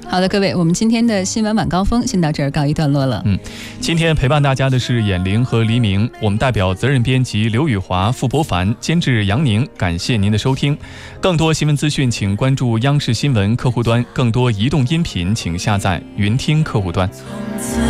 好的，各位，我们今天的新闻晚高峰先到这儿告一段落了。 今天陪伴大家的是眼玲和黎明，我们代表责任编辑刘宇华、傅博凡，监制杨宁，感谢您的收听。更多新闻资讯，请关注央视新闻客户端；更多移动音频，请下载云听客户端。